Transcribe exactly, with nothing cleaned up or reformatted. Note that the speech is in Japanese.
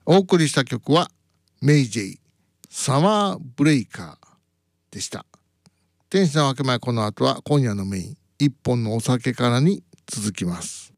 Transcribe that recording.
お送りした曲はメイジェイサマーブレイカーでした。天使の分け前、この後は今夜のメイン一本のお酒からに続きます。